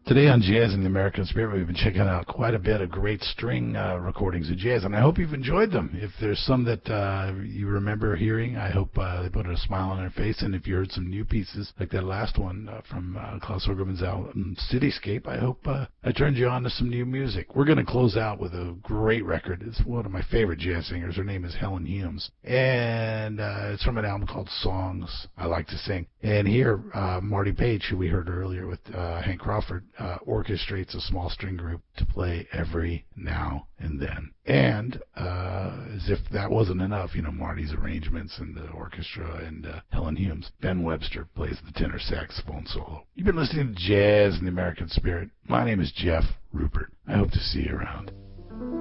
Today on Jazz in the American Spirit, we've been checking out quite a bit of great string recordings of jazz, and I hope you've enjoyed them. If there's some that you remember hearing, I hope they put a smile on their face, and if you heard some new pieces, like that last one from Klaus Orgelmann's album, Cityscape, I hope I turned you on to some new music. We're going to close out with a great record. It's one of my favorite jazz singers. Her name is Helen Humes, and it's from an album called Songs I Like to Sing. And here, Marty Page, who we heard earlier with Hank Crawford, orchestrates a small string group to play every now and then. And as if that wasn't enough, Marty's arrangements and the orchestra and Helen Humes, Ben Webster plays the tenor saxophone solo. You've been listening to Jazz in the American Spirit. My name is Jeff Rupert. I hope to see you around.